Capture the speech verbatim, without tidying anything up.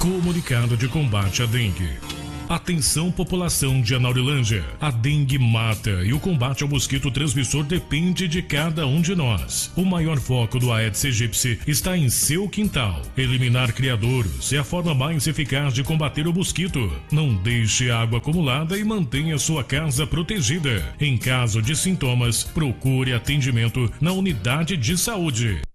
Comunicado de combate à dengue. Atenção, população de Anaurilândia. A dengue mata e o combate ao mosquito transmissor depende de cada um de nós. O maior foco do Aedes aegypti está em seu quintal. Eliminar criadouros é a forma mais eficaz de combater o mosquito. Não deixe água acumulada e mantenha sua casa protegida. Em caso de sintomas, procure atendimento na unidade de saúde.